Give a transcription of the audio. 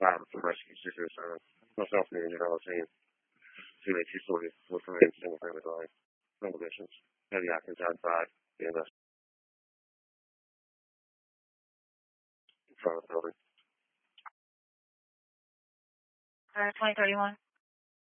battle to rescue sisters. Myself and the general team, 28240, with remain single family dwelling. No conditions. Heavy occupants outside the invest in front of the building. 2031.